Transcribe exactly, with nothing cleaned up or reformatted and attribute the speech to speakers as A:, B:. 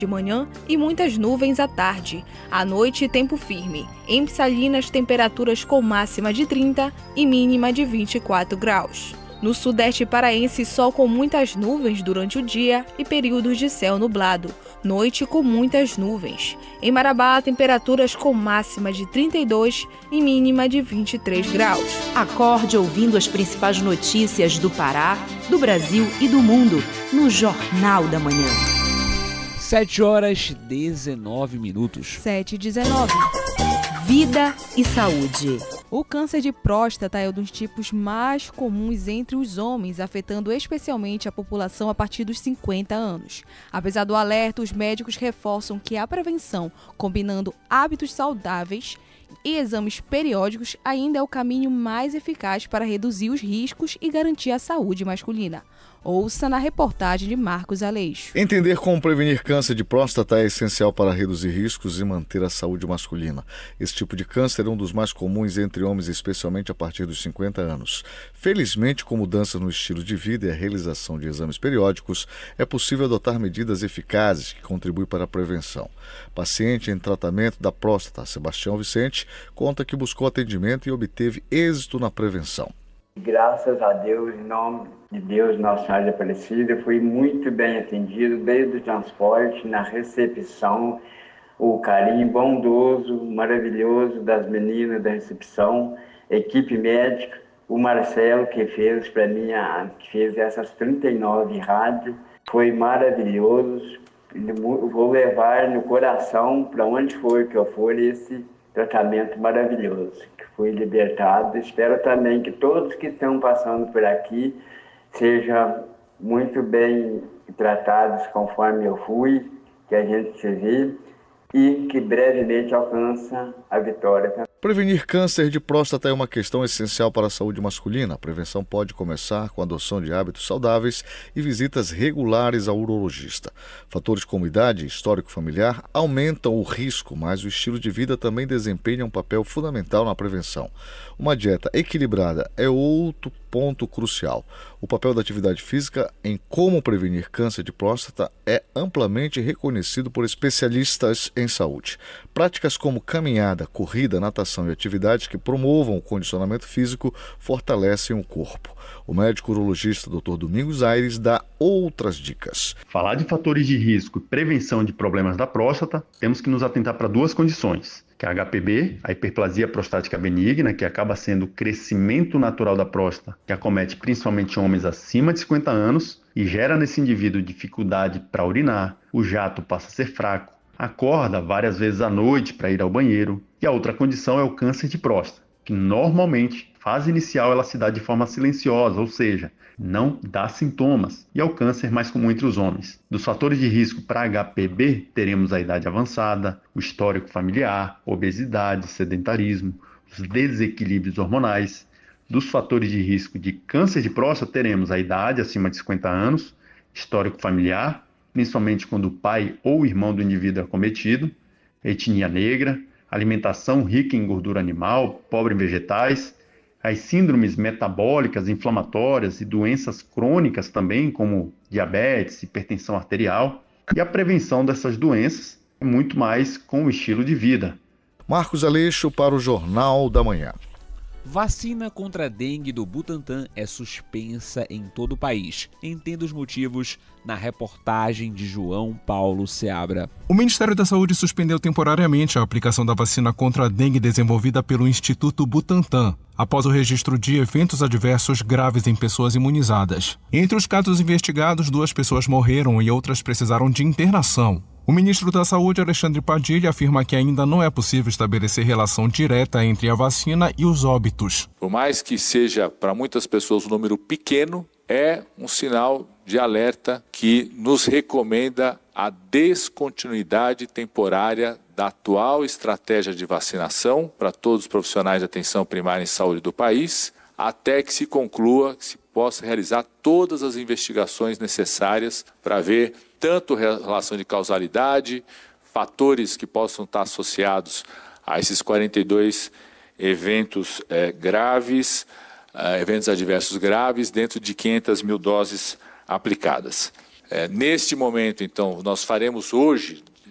A: de manhã e muitas nuvens à tarde. À noite, tempo firme. Em Salinas, temperaturas com máxima de trinta e mínima de vinte e quatro graus. No sudeste paraense, sol com muitas nuvens durante o dia e períodos de céu nublado. Noite com muitas nuvens. Em Marabá, temperaturas com máxima de trinta e dois e mínima de vinte e três graus.
B: Acorde ouvindo as principais notícias do Pará, do Brasil e do mundo no Jornal da Manhã.
C: sete horas e dezenove minutos.
A: sete e dezenove.
B: Vida e saúde.
A: O câncer de próstata é um dos tipos mais comuns entre os homens, afetando especialmente a população a partir dos cinquenta anos. Apesar do alerta, os médicos reforçam que a prevenção, combinando hábitos saudáveis e exames periódicos, ainda é o caminho mais eficaz para reduzir os riscos e garantir a saúde masculina. Ouça na reportagem de Marcos Aleixo.
D: Entender como prevenir câncer de próstata é essencial para reduzir riscos e manter a saúde masculina. Esse tipo de câncer é um dos mais comuns entre homens, especialmente a partir dos cinquenta anos. Felizmente, com mudanças no estilo de vida e a realização de exames periódicos, é possível adotar medidas eficazes que contribuem para a prevenção. Paciente em tratamento da próstata, Sebastião Vicente, conta que buscou atendimento e obteve êxito na prevenção.
E: Graças a Deus, em nome de Deus, Nossa Senhora de Aparecida, fui muito bem atendido desde o transporte, na recepção, o carinho bondoso, maravilhoso das meninas da recepção, equipe médica, o Marcelo que fez para mim, a, que fez essas trinta e nove rádios, foi maravilhoso. Vou levar no coração para onde for que eu for esse tratamento maravilhoso, que fui libertado. Espero também que todos que estão passando por aqui sejam muito bem tratados conforme eu fui, que a gente se vê e que brevemente alcança a vitória.
D: Prevenir câncer de próstata é uma questão essencial para a saúde masculina. A prevenção pode começar com a adoção de hábitos saudáveis e visitas regulares ao urologista. Fatores como idade e histórico familiar aumentam o risco, mas o estilo de vida também desempenha um papel fundamental na prevenção. Uma dieta equilibrada é outro ponto crucial. O papel da atividade física em como prevenir câncer de próstata é amplamente reconhecido por especialistas em saúde. Práticas como caminhada, corrida, natação e atividades que promovam o condicionamento físico fortalecem o corpo. O médico urologista doutor Domingos Aires dá outras dicas.
F: Falar de fatores de risco e prevenção de problemas da próstata, temos que nos atentar para duas condições, que é a H P B, a hiperplasia prostática benigna, que acaba sendo o crescimento natural da próstata, que acomete principalmente homens acima de cinquenta anos e gera nesse indivíduo dificuldade para urinar, o jato passa a ser fraco, acorda várias vezes à noite para ir ao banheiro. E a outra condição é o câncer de próstata, que normalmente, fase inicial, ela se dá de forma silenciosa, ou seja, não dá sintomas, e é o câncer mais comum entre os homens. Dos fatores de risco para H P B, teremos a idade avançada, o histórico familiar, obesidade, sedentarismo, os desequilíbrios hormonais. Dos fatores de risco de câncer de próstata, teremos a idade acima de cinquenta anos, histórico familiar, principalmente quando o pai ou o irmão do indivíduo é acometido, etnia negra, alimentação rica em gordura animal, pobre em vegetais, as síndromes metabólicas, inflamatórias e doenças crônicas também, como diabetes, hipertensão arterial, e a prevenção dessas doenças é muito mais com o estilo de vida.
D: Marcos Aleixo para o Jornal da Manhã.
C: Vacina contra a dengue do Butantan é suspensa em todo o país. Entenda os motivos na reportagem de João Paulo Seabra.
G: O Ministério da Saúde suspendeu temporariamente a aplicação da vacina contra a dengue desenvolvida pelo Instituto Butantan, após o registro de eventos adversos graves em pessoas imunizadas. Entre os casos investigados, duas pessoas morreram e outras precisaram de internação. O ministro da Saúde, Alexandre Padilha, afirma que ainda não é possível estabelecer relação direta entre a vacina e os óbitos.
H: Por mais que seja para muitas pessoas um número pequeno, é um sinal de alerta que nos recomenda a descontinuidade temporária da atual estratégia de vacinação para todos os profissionais de atenção primária em saúde do país, até que se conclua, que se possa realizar todas as investigações necessárias para ver tanto relação de causalidade, fatores que possam estar associados a esses quarenta e dois eventos eh, graves, eh, eventos adversos graves, dentro de quinhentas mil doses aplicadas. É, neste momento, então, nós faremos hoje,